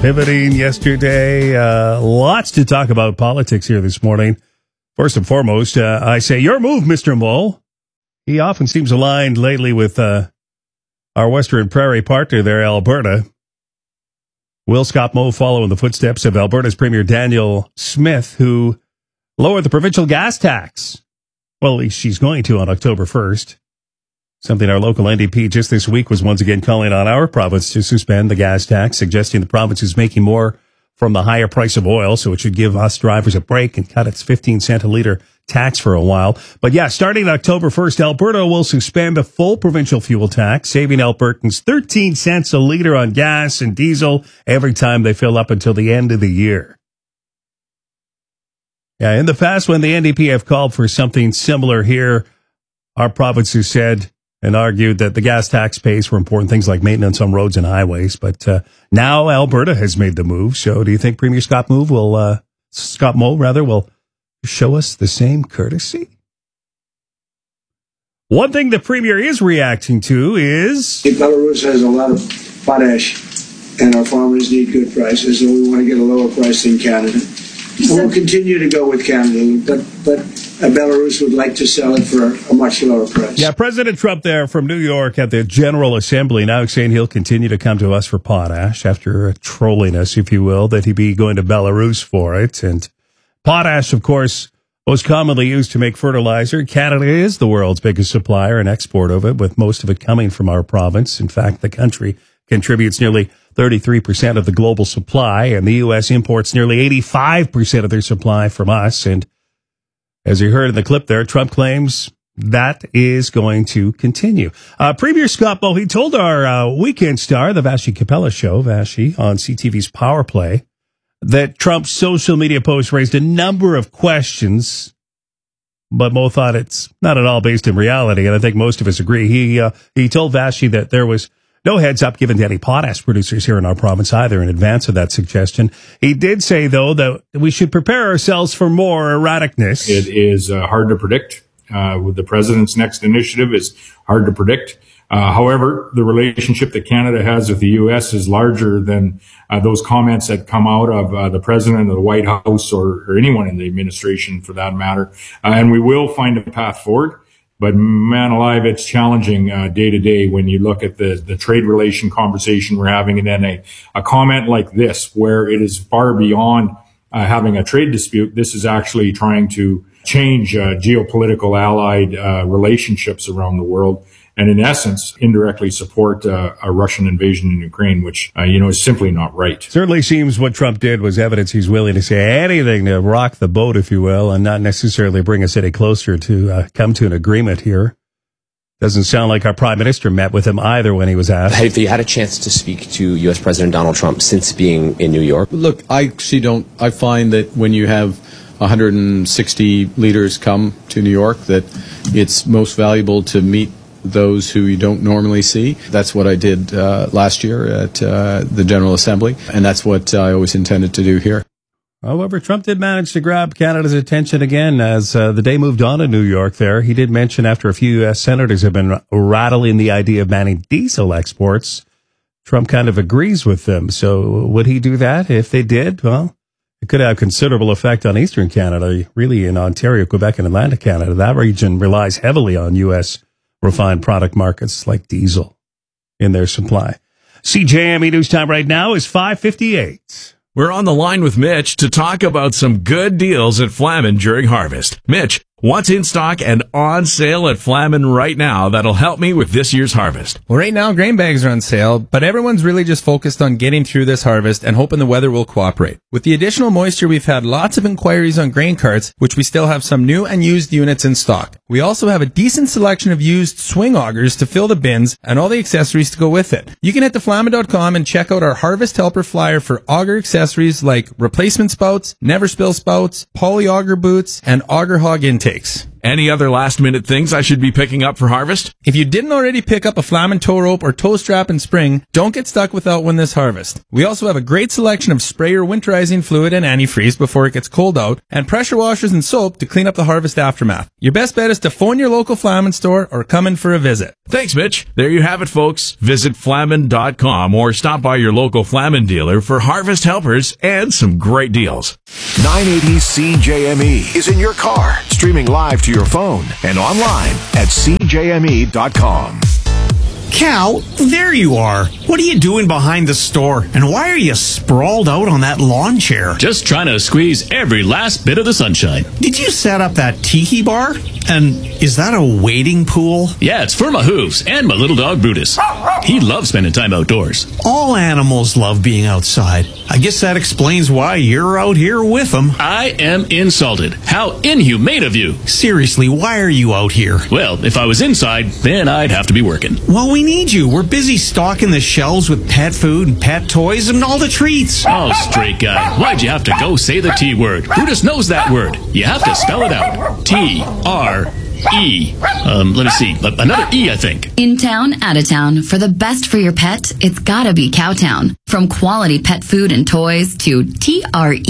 Pivoting yesterday. Lots to talk about politics here this morning. First and foremost, I say your move, Mr. Mull. He often seems aligned lately with our Western Prairie partner there, Alberta. Will Scott Moe follow in the footsteps of Alberta's Premier Danielle Smith, who lowered the provincial gas tax? Well, at least she's going to on October 1st. Something our local NDP just this week was once again calling on our province to suspend the gas tax, suggesting the province is making more from the higher price of oil, so it should give us drivers a break and cut its 15 cent a litre tax for a while. But yeah, starting October 1st, Alberta will suspend the full provincial fuel tax, saving Albertans 13 cents a litre on gas and diesel every time they fill up until the end of the year. Yeah, in the past, when the NDP have called for something similar here, our province has said and argued that the gas tax pays for important things like maintenance on roads and highways. But now Alberta has made the move. So do you think Premier Scott Moe will show us the same courtesy? One thing the Premier is reacting to is Belarus has a lot of potash, and our farmers need good prices, and we want to get a lower price than Canada. We'll continue to go with Canada, but Belarus would like to sell it for a much lower price. Yeah, President Trump there from New York at the General Assembly now saying he'll continue to come to us for potash after trolling us, if you will, that he'd be going to Belarus for it. And potash, of course, most commonly used to make fertilizer. Canada is the world's biggest supplier and export of it, with most of it coming from our province. In fact, the country contributes nearly 33% of the global supply, and the U.S. imports nearly 85% of their supply from us. And as you heard in the clip there, Trump claims that is going to continue. Premier Scott Moe, he told our weekend star, the Vassy Capella show, Vassy, on CTV's Power Play, that Trump's social media post raised a number of questions, but Moe thought it's not at all based in reality, and I think most of us agree. He told Vassy that there was no heads up given to any potash producers here in our province either in advance of that suggestion. He did say, though, that we should prepare ourselves for more erraticness. It is hard to predict. With the president's next initiative, it's hard to predict. However, the relationship that Canada has with the U.S. is larger than those comments that come out of the president of the White House or anyone in the administration for that matter. And we will find a path forward. But man alive, it's challenging day to day when you look at the trade relation conversation we're having, and then a comment like this, where it is far beyond having a trade dispute. This is actually trying to change geopolitical allied relationships around the world, and in essence, indirectly support a Russian invasion in Ukraine, which, is simply not right. Certainly seems what Trump did was evidence he's willing to say anything to rock the boat, if you will, and not necessarily bring us any closer to come to an agreement here. Doesn't sound like our prime minister met with him either when he was asked. Have you had a chance to speak to U.S. President Donald Trump since being in New York? Look, I actually don't. I find that when you have 160 leaders come to New York, that it's most valuable to meet those who you don't normally see. That's what I did last year at the General Assembly, and that's what I always intended to do here. However, Trump did manage to grab Canada's attention again as the day moved on in New York there. He did mention after a few U.S. senators have been rattling the idea of banning diesel exports, Trump kind of agrees with them. So would he do that? If they did, well, it could have considerable effect on Eastern Canada, really in Ontario, Quebec, and Atlantic Canada. That region relies heavily on U.S. refined product markets like diesel in their supply. CJME News Time right now is 5:58. We're on the line with Mitch to talk about some good deals at Flamin during harvest. Mitch, what's in stock and on sale at Flamin right now that'll help me with this year's harvest? Well, right now, grain bags are on sale, but everyone's really just focused on getting through this harvest and hoping the weather will cooperate. With the additional moisture, we've had lots of inquiries on grain carts, which we still have some new and used units in stock. We also have a decent selection of used swing augers to fill the bins and all the accessories to go with it. You can head to flamin.com and check out our Harvest Helper flyer for auger accessories like replacement spouts, never spill spouts, poly auger boots, and auger hog intakes. Any other last-minute things I should be picking up for harvest? If you didn't already pick up a Flamin tow rope or tow strap in spring, don't get stuck without one this harvest. We also have a great selection of sprayer winterizing fluid and antifreeze before it gets cold out, and pressure washers and soap to clean up the harvest aftermath. Your best bet is to phone your local Flamin store or come in for a visit. Thanks, Mitch. There you have it, folks. Visit Flamin.com or stop by your local Flamin dealer for harvest helpers and some great deals. 980 CJME is in your car, streaming live to your phone and online at CJME.com. Cal, there you are. What are you doing behind the store? And why are you sprawled out on that lawn chair? Just trying to squeeze every last bit of the sunshine. Did you set up that tiki bar? And is that a wading pool? Yeah, it's for my hooves and my little dog Brutus. He loves spending time outdoors. All animals love being outside. I guess that explains why you're out here with them. I am insulted. How inhumane of you. Seriously, why are you out here? Well, if I was inside, then I'd have to be working. Well, we need you. We're busy stocking the shelves with pet food and pet toys and all the treats. Oh, straight guy. Why'd you have to go say the T word? Brutus knows that word. You have to spell it out. T-R-E. Let me see. Another E, I think. In town, out of town. For the best for your pet, it's gotta be Cowtown. From quality pet food and toys to TREATS.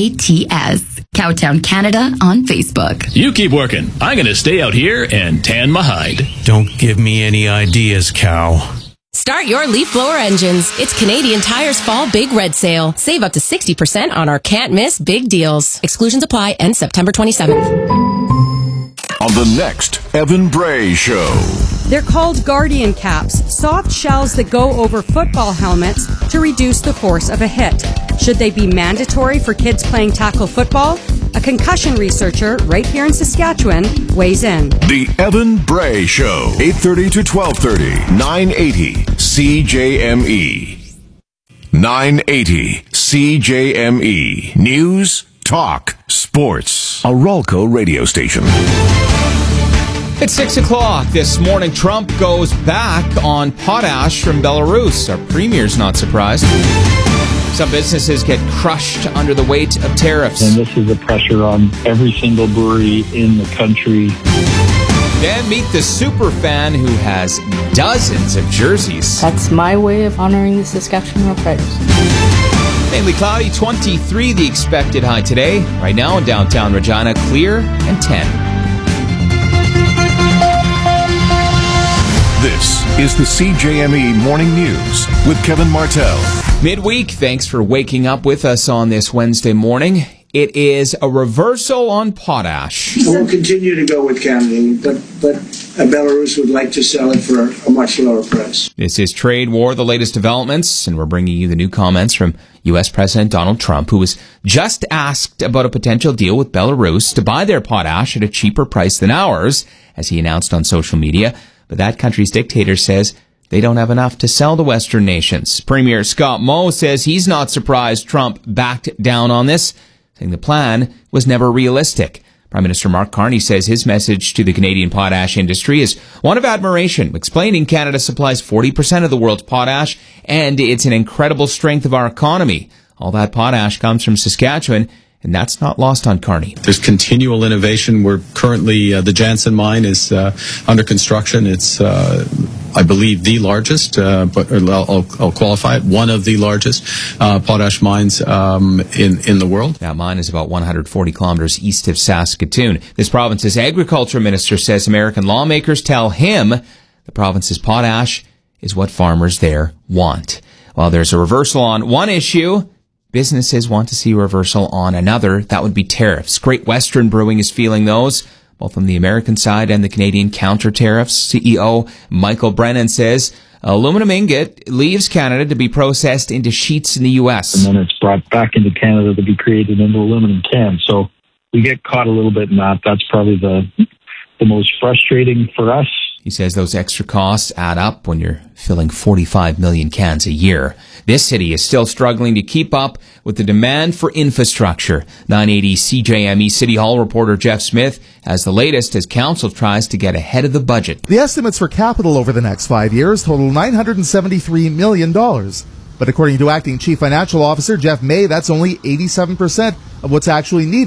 Cowtown Canada on Facebook. You keep working. I'm gonna stay out here and tan my hide. Don't give me any ideas, Cow. Start your leaf blower engines. It's Canadian Tire's Fall Big Red Sale. Save up to 60% on our can't miss big deals. Exclusions apply, end September 27th. On the next Evan Bray Show. They're called Guardian Caps, soft shells that go over football helmets to reduce the force of a hit. Should they be mandatory for kids playing tackle football? A concussion researcher right here in Saskatchewan weighs in. The Evan Bray Show, 8:30 to 12:30, 980 CJME. 980 CJME. News, talk, sports. A Ralco radio station. It's 6 o'clock this morning. Trump goes back on potash from Belarus. Our premier's not surprised. Some businesses get crushed under the weight of tariffs. And this is a pressure on every single brewery in the country. Then meet the super fan who has dozens of jerseys. That's my way of honoring the Saskatchewan Roughriders. Mainly cloudy, 23 the expected high today. Right now in downtown Regina, clear and 10. This is the CJME Morning News with Kevin Martell. Midweek, thanks for waking up with us on this Wednesday morning. It is a reversal on potash. We'll continue to go with Canada, but Belarus would like to sell it for a much lower price. This is Trade War, the latest developments, and we're bringing you the new comments from U.S. President Donald Trump, who was just asked about a potential deal with Belarus to buy their potash at a cheaper price than ours, as he announced on social media. But that country's dictator says they don't have enough to sell to Western nations. Premier Scott Moe says he's not surprised Trump backed down on this, saying the plan was never realistic. Prime Minister Mark Carney says his message to the Canadian potash industry is one of admiration, explaining Canada supplies 40% of the world's potash, and it's an incredible strength of our economy. All that potash comes from Saskatchewan, and that's not lost on Carney. There's continual innovation. We're currently, the Jansen mine is under construction. It's, I believe, the largest, but I'll qualify it, one of the largest potash mines in the world. That mine is about 140 kilometers east of Saskatoon. This province's agriculture minister says American lawmakers tell him the province's potash is what farmers there want. While there's a reversal on one issue, businesses want to see a reversal on another. That would be tariffs. Great Western Brewing is feeling those, both from the American side and the Canadian counter tariffs. CEO Michael Brennan says aluminum ingot leaves Canada to be processed into sheets in the U.S. And then it's brought back into Canada to be created into aluminum cans. So we get caught a little bit in that. That's probably the most frustrating for us. He says those extra costs add up when you're filling 45 million cans a year. This city is still struggling to keep up with the demand for infrastructure. 980 CJME City Hall reporter Jeff Smith has the latest as council tries to get ahead of the budget. The estimates for capital over the next 5 years total $973 million. But according to Acting Chief Financial Officer Jeff May, that's only 87% of what's actually needed.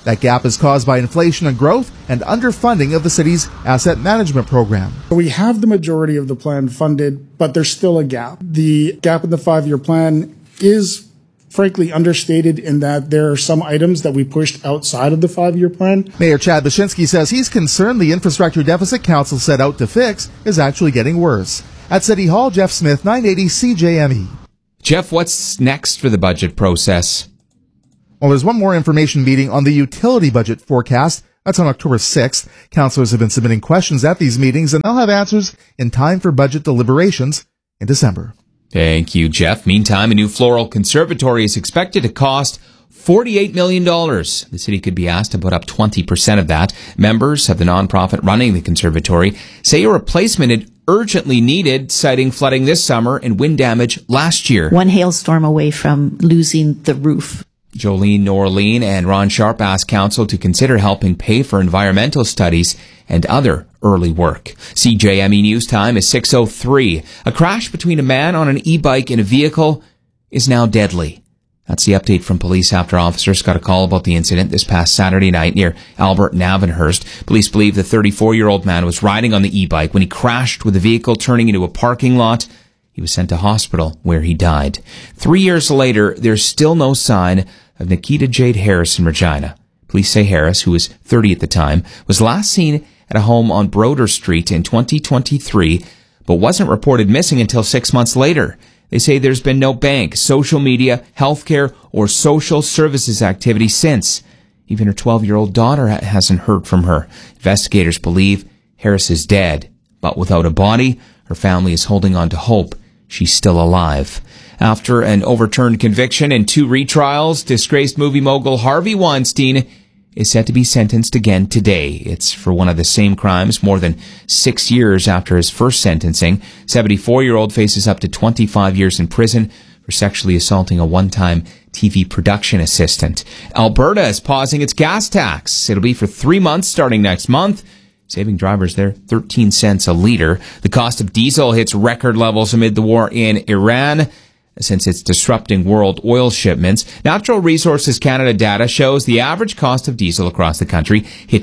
That gap is caused by inflation and growth and underfunding of the city's asset management program. We have the majority of the plan funded, but there's still a gap. The gap in the 5-year plan is frankly understated in that there are some items that we pushed outside of the 5-year plan. Mayor Chad Bashinsky says he's concerned the infrastructure deficit council set out to fix is actually getting worse. At City Hall, Jeff Smith, 980 CJME. Jeff, what's next for the budget process? Well, there's one more information meeting on the utility budget forecast. That's on October 6th. Councillors have been submitting questions at these meetings, and they'll have answers in time for budget deliberations in December. Thank you, Jeff. Meantime, a new floral conservatory is expected to cost $48 million. The city could be asked to put up 20% of that. Members of the nonprofit running the conservatory say a replacement is urgently needed, citing flooding this summer and wind damage last year. One hailstorm away from losing the roof. Jolene Norleen and Ron Sharp asked council to consider helping pay for environmental studies and other early work. CJME News Time is 6:03. A crash between a man on an e-bike and a vehicle is now deadly. That's the update from police after officers got a call about the incident this past Saturday night near Albert and Avonhurst. Police believe the 34-year-old man was riding on the e-bike when he crashed with the vehicle turning into a parking lot. He was sent to hospital where he died. 3 years later, there's still no sign of Nikita Jade Harris in Regina. Police say Harris, who was 30 at the time, was last seen at a home on Broder Street in 2023, but wasn't reported missing until 6 months later. They say there's been no bank, social media, healthcare, or social services activity since. Even her 12-year-old daughter hasn't heard from her. Investigators believe Harris is dead, but without a body, her family is holding on to hope she's still alive. After an overturned conviction and 2 retrials, disgraced movie mogul Harvey Weinstein is set to be sentenced again today. It's for one of the same crimes more than 6 years after his first sentencing. 74-year-old faces up to 25 years in prison for sexually assaulting a one-time TV production assistant. Alberta is pausing its gas tax. It'll be for 3 months starting next month, saving drivers there 13 cents a litre. The cost of diesel hits record levels amid the war in Iran, since it's disrupting world oil shipments. Natural Resources Canada data shows the average cost of diesel across the country hit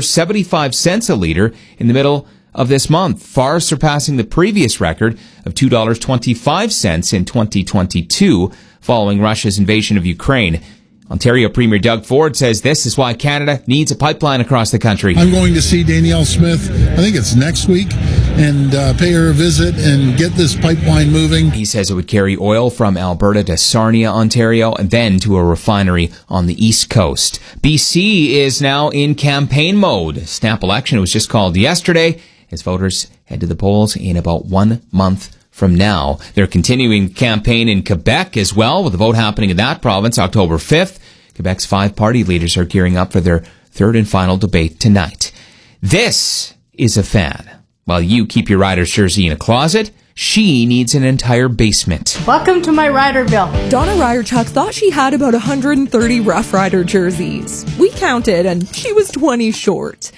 $2.75 a litre in the middle of this month, far surpassing the previous record of $2.25 in 2022 following Russia's invasion of Ukraine. Ontario Premier Doug Ford says this is why Canada needs a pipeline across the country. I'm going to see Danielle Smith, I think it's next week, and pay her a visit and get this pipeline moving. He says it would carry oil from Alberta to Sarnia, Ontario, and then to a refinery on the East Coast. BC is now in campaign mode. Snap election was just called yesterday as voters head to the polls in about 1 month from now. They're continuing campaign in Quebec as well, with the vote happening in that province October 5th. Quebec's 5 party leaders are gearing up for their third and final debate tonight. This is a fan. While you keep your Riders jersey in a closet, she needs an entire basement. Welcome to my Riderville. Donna Ryerchuk thought she had about 130 Rough Rider jerseys. We counted, and she was 20 short.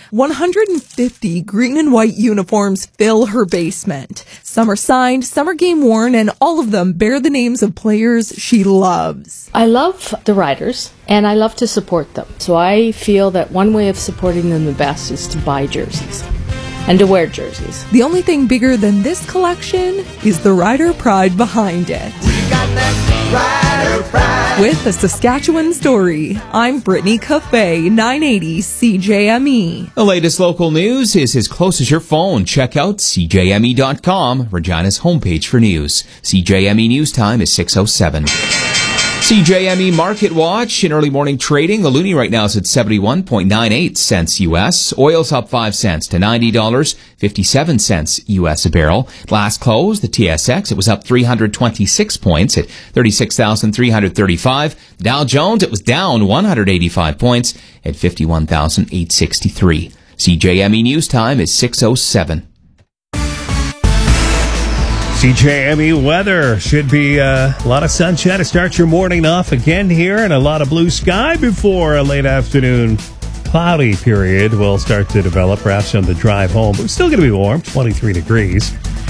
150 green and white uniforms fill her basement. Some are signed, some are game worn, and all of them bear the names of players she loves. I love the Riders, and I love to support them. So I feel that one way of supporting them the best is to buy jerseys. And to wear jerseys. The only thing bigger than this collection is the Rider pride behind it. We got that Rider pride. With a Saskatchewan story, I'm Brittany Cafe, 980 CJME. The latest local news is as close as your phone. Check out CJME.com, Regina's homepage for news. CJME News Time is 6:07. CJME Market Watch in early morning trading. The loonie right now is at 71.98 cents U.S. Oil's up 5 cents to $90.57 U.S. a barrel. Last close, the TSX, it was up 326 points at 36,335. Dow Jones, it was down 185 points at 51,863. CJME News Time is 6:07. CJME weather should be a lot of sunshine to start your morning off again here, and a lot of blue sky before a late afternoon cloudy period will start to develop, perhaps on the drive home. But it's still going to be warm, 23 degrees.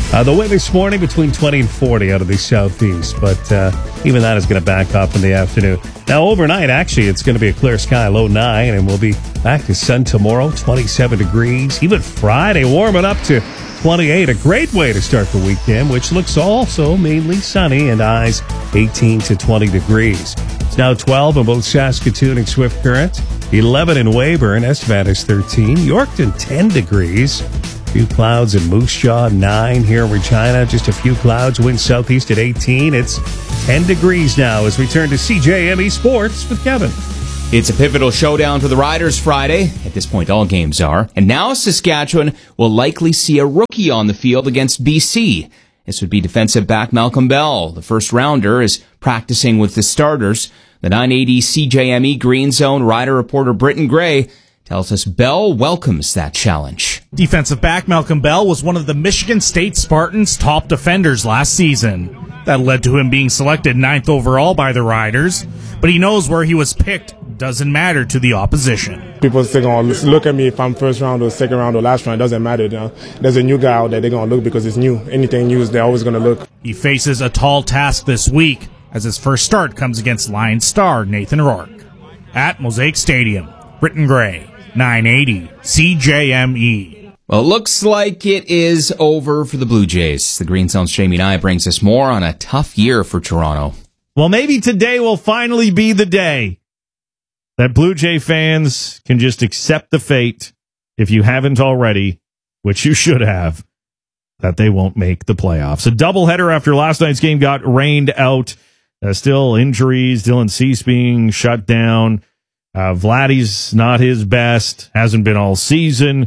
The wind this morning between 20 and 40 out of the southeast, but even that is going to back up in the afternoon. Now, overnight, actually, it's going to be a clear sky, low 9, and we'll be back to sun tomorrow, 27 degrees. Even Friday, warming up to 28. A great way to start the weekend, which looks also mainly sunny and highs 18 to 20 degrees. It's now 12 in both Saskatoon and Swift Current, 11 in Weyburn, Estevantis 13, Yorkton 10 degrees. A few clouds in Moose Jaw, 9 here in Regina. Just a few clouds, wind southeast at 18. It's 10 degrees now as we turn to CJME Sports with Kevin. It's a pivotal showdown for the Riders Friday. At this point, all games are. And now Saskatchewan will likely see a rookie on the field against BC. This would be defensive back Malcolm Bell. The first rounder is practicing with the starters. The 980 CJME Green Zone Rider reporter Britton Gray tells us Bell welcomes that challenge. Defensive back Malcolm Bell was one of the Michigan State Spartans' top defenders last season. That led to him being selected 9th overall by the Riders, but he knows where he was picked doesn't matter to the opposition. People still going to look at me if I'm first round or second round or last round. It doesn't matter. There's a new guy out there. They're going to look because it's new. Anything new, they're always going to look. He faces a tall task this week as his first start comes against Lions star Nathan Rourke. At Mosaic Stadium, Britton Gray, 980 CJME. Well, it looks like it is over for the Blue Jays. The Green Zone's Jamie Nye brings us more on a tough year for Toronto. Well, maybe today will finally be the day that Blue Jay fans can just accept the fate, if you haven't already, which you should have, that they won't make the playoffs. A doubleheader after last night's game got rained out. Still injuries, Dylan Cease being shut down. Vladdy's not his best, hasn't been all season.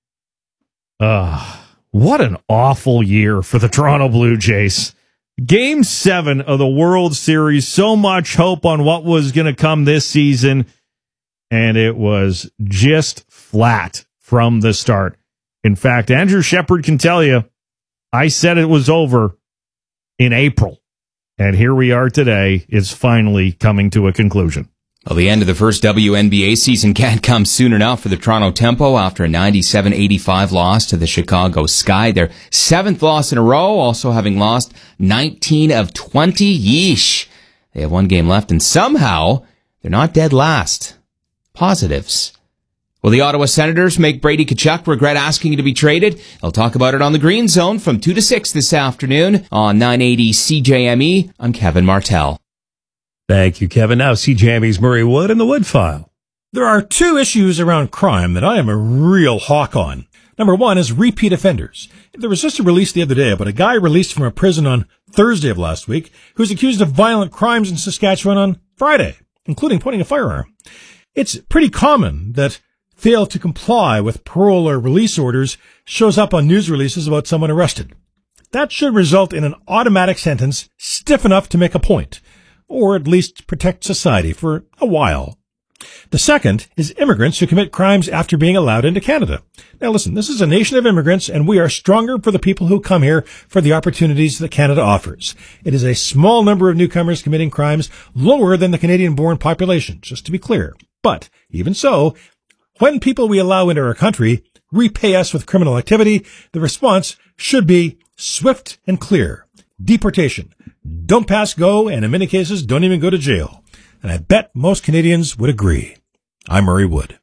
What an awful year for the Toronto Blue Jays. Game 7 of the World Series, so much hope on what was going to come this season, and it was just flat from the start. In fact, Andrew Shepard can tell you, I said it was over in April, and here we are today. It's finally coming to a conclusion. Well, the end of the first WNBA season can't come soon enough for the Toronto Tempo after a 97-85 loss to the Chicago Sky. Their 7th loss in a row, also having lost 19 of 20. Yeesh. They have one game left, and somehow they're not dead last. Positives. Will the Ottawa Senators make Brady Tkachuk regret asking to be traded? I'll talk about it on the Green Zone from 2 to 6 this afternoon on 980 CJME. I'm Kevin Martell. Thank you, Kevin. Now, CJME's Murray Wood and the Wood File. There are 2 issues around crime that I am a real hawk on. Number 1 is repeat offenders. There was just a release the other day about a guy released from a prison on Thursday of last week who was accused of violent crimes in Saskatchewan on Friday, including pointing a firearm. It's pretty common that fail to comply with parole or release orders shows up on news releases about someone arrested. That should result in an automatic sentence stiff enough to make a point, or at least protect society for a while. The second is immigrants who commit crimes after being allowed into Canada. Now listen, this is a nation of immigrants, and we are stronger for the people who come here for the opportunities that Canada offers. It is a small number of newcomers committing crimes, lower than the Canadian-born population, just to be clear. But even so, when people we allow into our country repay us with criminal activity, the response should be swift and clear. Deportation. Don't pass go, and in many cases, don't even go to jail. And I bet most Canadians would agree. I'm Murray Wood.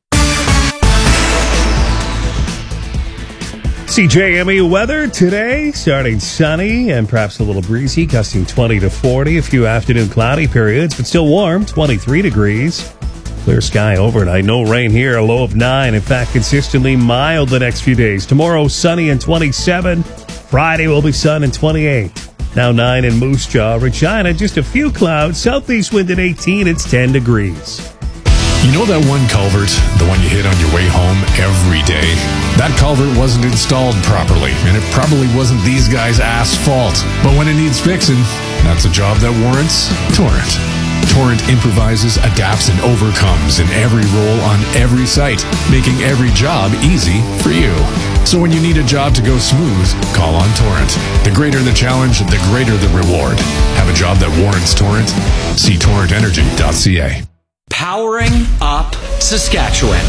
CJME weather today, starting sunny and perhaps a little breezy, gusting 20 to 40. A few afternoon cloudy periods, but still warm, 23 degrees. Clear sky overnight. No rain here, a low of 9. In fact, consistently mild the next few days. Tomorrow, sunny and 27. Friday will be sun and 28. Now 9 in Moose Jaw. Regina, just a few clouds. Southeast wind at 18. It's 10 degrees. You know that one culvert, the one you hit on your way home every day? That culvert wasn't installed properly, and it probably wasn't these guys' fault. But when it needs fixing, that's a job that warrants Torrent. Torrent improvises, adapts, and overcomes in every role on every site, making every job easy for you. So when you need a job to go smooth, call on Torrent. The greater the challenge, the greater the reward. Have a job that warrants Torrent? See torrentenergy.ca. Powering up Saskatchewan.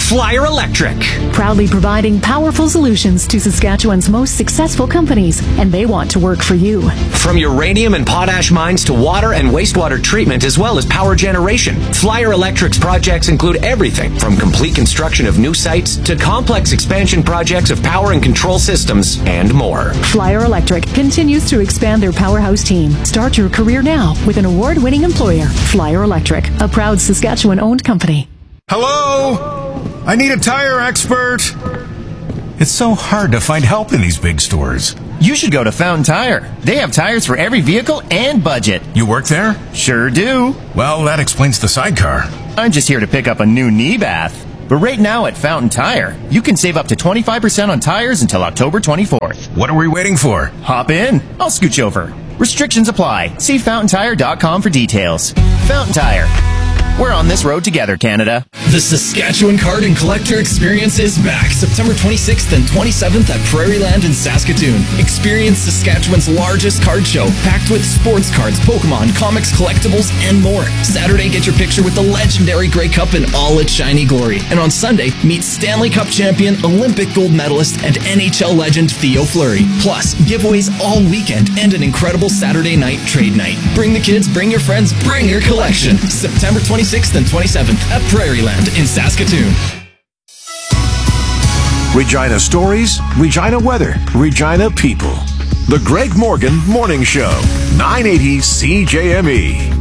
Flyer Electric. Proudly providing powerful solutions to Saskatchewan's most successful companies, and they want to work for you. From uranium and potash mines to water and wastewater treatment, as well as power generation, Flyer Electric's projects include everything from complete construction of new sites to complex expansion projects of power and control systems and more. Flyer Electric continues to expand their powerhouse team. Start your career now with an award-winning employer. Flyer Electric, a proud Saskatchewan-owned company. Hello? I need a tire expert. It's so hard to find help in these big stores. You should go to Fountain Tire. They have tires for every vehicle and budget. You work there? Sure do. Well, that explains the sidecar. I'm just here to pick up a new knee bath. But right now at Fountain Tire, you can save up to 25% on tires until October 24th. What are we waiting for? Hop in. I'll scoot you over. Restrictions apply. See fountaintire.com for details. Fountain Tire. We're on this road together, Canada. The Saskatchewan Card and Collector Experience is back September 26th and 27th at Prairieland in Saskatoon. Experience Saskatchewan's largest card show, packed with sports cards, Pokemon, comics, collectibles, and more. Saturday, get your picture with the legendary Grey Cup in all its shiny glory. And on Sunday, meet Stanley Cup champion, Olympic gold medalist, and NHL legend Theo Fleury. Plus, giveaways all weekend and an incredible Saturday night trade night. Bring the kids, bring your friends, bring your collection. September 26th and 27th at Prairieland in Saskatoon. Regina stories, Regina weather, Regina people. The Greg Morgan Morning Show, 980 CJME.